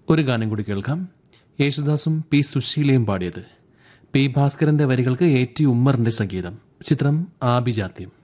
ഒരു ഗാനം കൂടി കേൾക്കാം. യേശുദാസും പി സുശീലയും പാടിയത്. പി ഭാസ്കരന്റെ വരികൾക്ക് എ ടി ഉമ്മറിന്റെ സംഗീതം. ചിത്രം ആഭിജാത്യം.